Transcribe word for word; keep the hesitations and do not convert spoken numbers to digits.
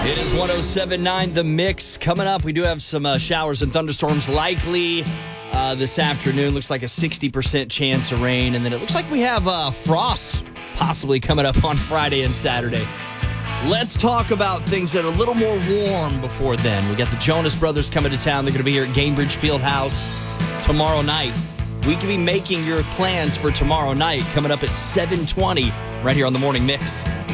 It is one oh seven point nine The Mix. Coming up, we do have some uh, showers and thunderstorms likely uh, this afternoon. Looks like a sixty percent chance of rain. And then it looks like we have uh, frost possibly coming up on Friday and Saturday. Let's talk about things that are a little more warm before then. We got the Jonas Brothers coming to town. They're going to be here at Gainbridge Fieldhouse tomorrow night. We could be making your plans for tomorrow night coming up at seven twenty right here on the Morning Mix.